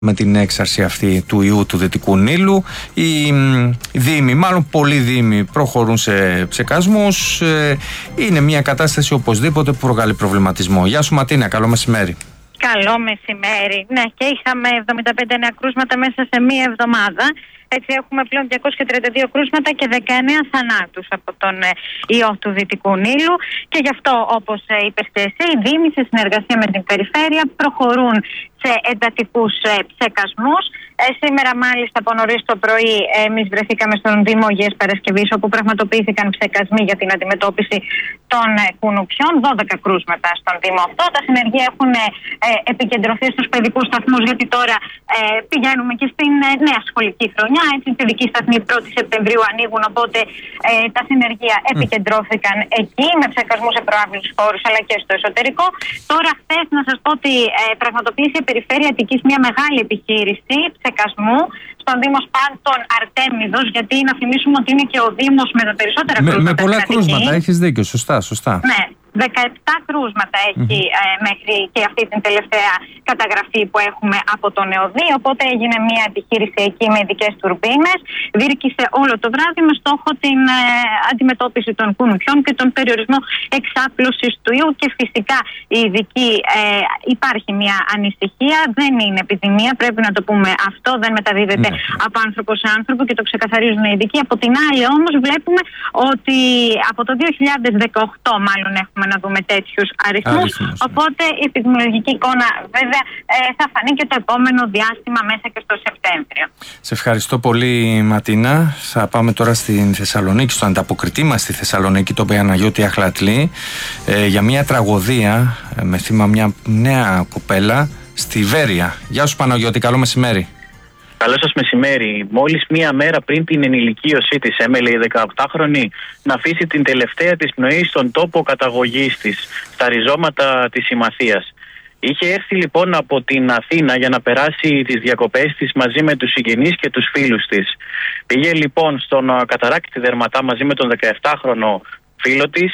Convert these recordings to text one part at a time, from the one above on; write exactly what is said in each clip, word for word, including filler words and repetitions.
με την έξαρση αυτή του ιού του Δυτικού Νείλου. Οι δήμοι, μάλλον πολλοί δήμοι, προχωρούν σε ψεκασμούς. Είναι μια κατάσταση οπωσδήποτε που προκαλεί προβληματισμό. Γεια σου Ματίνα, καλό μεσημέρι. Καλό μεσημέρι. Ναι, και είχαμε εβδομήντα πέντε νέα κρούσματα μέσα σε μία εβδομάδα. Έτσι έχουμε πλέον διακόσια τριάντα δύο κρούσματα και δεκαεννέα θανάτους από τον ιό του Δυτικού Νείλου. Και γι' αυτό, όπως είπες και εσύ, οι δήμοι σε συνεργασία με την περιφέρεια προχωρούν σε εντατικούς ψεκασμούς. Ε, σήμερα, μάλιστα, από νωρίς το πρωί, εμείς βρεθήκαμε στον Δήμο Αγίας Παρασκευής, όπου πραγματοποιήθηκαν ψεκασμοί για την αντιμετώπιση των κουνουπιών. δώδεκα κρούσματα στον Δήμο αυτό. Τα συνεργεία έχουν ε, επικεντρωθεί στους παιδικούς σταθμούς, γιατί τώρα ε, πηγαίνουμε και στην ε, νέα σχολική χρονιά. Έτσι, οι παιδικοί σταθμοί πρώτη Σεπτεμβρίου ανοίγουν, οπότε ε, τα συνεργεία επικεντρώθηκαν εκεί με ψεκασμούς σε προάβλητους χώρους αλλά και στο εσωτερικό. Τώρα, χθες, να σας πω ότι ε, πραγματοποίησε η Περιφέρεια Αττικής μια μεγάλη επιχείρηση ψεκασμού στον Δήμο Σπάρτων Αρτέμιδος, γιατί να θυμίσουμε ότι είναι και ο Δήμος με τα περισσότερα με, κρούσματα. Με πολλά κρούσματα, έχεις δίκιο, σωστά, σωστά. Ναι. δεκαεπτά κρούσματα έχει mm-hmm. ε, μέχρι και αυτή την τελευταία καταγραφή που έχουμε από τον ΕΟΔΗ. Οπότε έγινε μια επιχείρηση εκεί με ειδικές τουρμπίνες. Δίρκησε όλο το βράδυ με στόχο την ε, αντιμετώπιση των κουνουπιών και τον περιορισμό εξάπλωσης του ιού. Και φυσικά η ειδική ε, υπάρχει μια ανησυχία. Δεν είναι επιδημία, πρέπει να το πούμε αυτό. Δεν μεταδίδεται mm-hmm. από άνθρωπο σε άνθρωπο και το ξεκαθαρίζουν οι ειδικοί. Από την άλλη, όμως, βλέπουμε ότι από το δύο χιλιάδες δεκαοκτώ μάλλον έχουμε να δούμε τέτοιους αριθμούς. Αριθμούς, οπότε η επιδημιολογική εικόνα βέβαια ε, θα φανεί και το επόμενο διάστημα μέσα και στο Σεπτέμβριο. Σε ευχαριστώ πολύ Ματίνα. Θα πάμε τώρα στην Θεσσαλονίκη, στο ανταποκριτή μας στη Θεσσαλονίκη, τον Παναγιώτη Αχλατλή, ε, για μια τραγωδία ε, με θύμα μια νέα κοπέλα στη Βέρεια. Γεια σου Παναγιώτη, καλό μεσημέρι. Καλό σας μεσημέρι. Μόλις μία μέρα πριν την ενηλικίωσή της, έμελε η δεκαοκτάχρονη να αφήσει την τελευταία της πνοή στον τόπο καταγωγής της, στα ριζώματα της Ημαθίας. Είχε έρθει λοιπόν από την Αθήνα για να περάσει τις διακοπές της μαζί με τους συγγενείς και τους φίλους της. Πήγε λοιπόν στον Καταράκτη Δερματά μαζί με τον δεκαεπτάχρονο φίλο της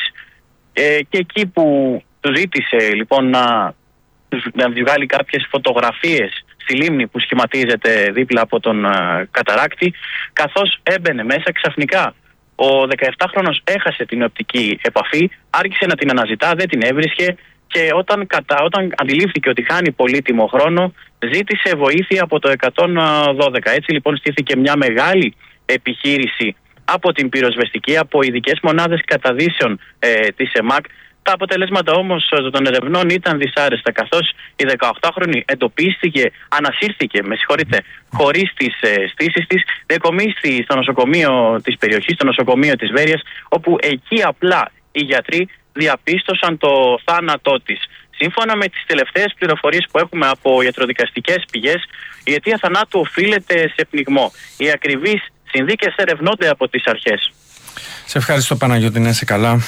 ε, και εκεί που του ζήτησε λοιπόν να, να βγάλει κάποιες φωτογραφίες στη λίμνη που σχηματίζεται δίπλα από τον uh, Καταράκτη, καθώς έμπαινε μέσα ξαφνικά. Ο δεκαεπτάχρονος έχασε την οπτική επαφή, άρχισε να την αναζητά, δεν την έβρισκε και όταν, κατα... όταν αντιλήφθηκε ότι χάνει πολύτιμο χρόνο, ζήτησε βοήθεια από το εκατόν δώδεκα. Έτσι λοιπόν στήθηκε μια μεγάλη επιχείρηση από την πυροσβεστική, από ειδικές μονάδες καταδύσεων ε, της ΕΜΑΚ. Τα αποτελέσματα όμως των ερευνών ήταν δυσάρεστα, καθώς η δεκαοκτάχρονη εντοπίστηκε, ανασύρθηκε, με συγχωρείτε, χωρίς τις ε, στήσεις της, διακομίστη στο νοσοκομείο της περιοχής, στο νοσοκομείο της Βέρειας, όπου εκεί απλά οι γιατροί διαπίστωσαν το θάνατό της. Σύμφωνα με τις τελευταίες πληροφορίες που έχουμε από ιατροδικαστικές πηγές, η αιτία θανάτου οφείλεται σε πνιγμό. Οι ακριβείς συνδίκες ερευνώνται από τις αρχές. Σε ευχαριστώ Παναγιώτη, να είσαι καλά.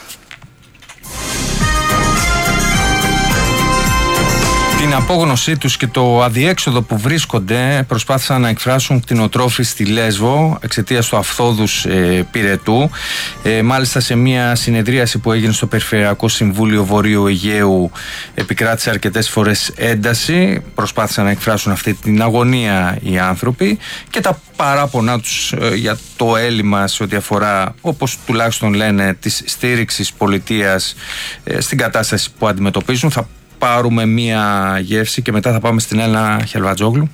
Την απόγνωσή τους και το αδιέξοδο που βρίσκονται προσπάθησαν να εκφράσουν κτηνοτρόφοι στη Λέσβο εξαιτίας του αυθόδους ε, πυρετού. Ε, μάλιστα σε μια συνεδρίαση που έγινε στο Περιφερειακό Συμβούλιο Βορείου Αιγαίου επικράτησε αρκετές φορές ένταση. Προσπάθησαν να εκφράσουν αυτή την αγωνία οι άνθρωποι και τα παράπονά τους ε, για το έλλειμμα σε ό,τι αφορά, όπως τουλάχιστον λένε, της στήριξης πολιτείας ε, στην κατάσταση που αντιμετωπίζουν. Θα πάρουμε μία γεύση και μετά θα πάμε στην Έλληνα Χελβατζόγλου.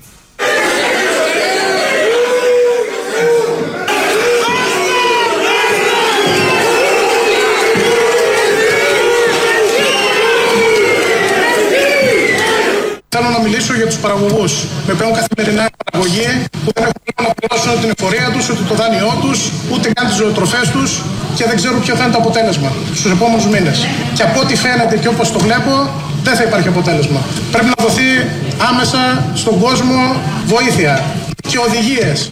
Θέλω να μιλήσω για τους παραγωγούς με πλέον καθημερινά παραγωγή που δεν έχουν να πληρώσουν την εφορία τους, ούτε το δάνειό τους, ούτε καν τις ζωοτροφές τους και δεν ξέρουν ποιο θα είναι το αποτέλεσμα στους επόμενους μήνες. Και από ό,τι φαίνεται και όπως το βλέπω, δεν θα υπάρχει αποτέλεσμα. Πρέπει να δοθεί άμεσα στον κόσμο βοήθεια και οδηγίες.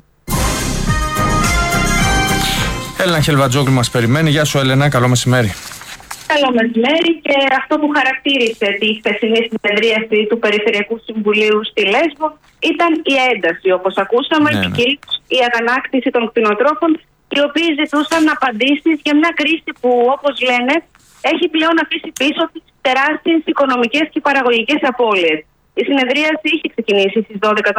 Έλληνα Χελβατζόγλου μας περιμένει. Γεια σου Έλενα, καλό μεσημέρι. Καλό μεσημέρι. Και αυτό που χαρακτήρισε τη χθεσινή συνεδρίαση του Περιφερειακού Συμβουλίου στη Λέσβο ήταν η ένταση, όπως ακούσαμε, ναι, ναι. και κυρίως η αγανάκτηση των κτηνοτρόφων, οι οποίοι ζητούσαν απαντήσεις για μια κρίση που, όπως λένε, έχει πλέον αφήσει πίσω τις τεράστιες οικονομικές και παραγωγικές απώλειες. Η συνεδρίαση είχε ξεκινήσει στις δώδεκα